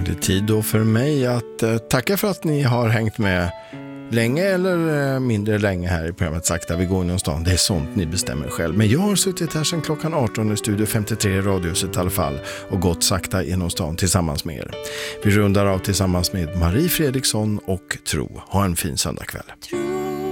Det är tid då för mig att tacka för att ni har hängt med länge eller mindre länge här i programmet Sakta vi går inom stan. Det är sånt ni bestämmer själv. Men jag har suttit här sedan klockan 18 i Studio 53 i Radiohuset i alla fall och gått sakta inom stan tillsammans med er. Vi rundar av tillsammans med Marie Fredriksson och Tro. Ha en fin söndagkväll.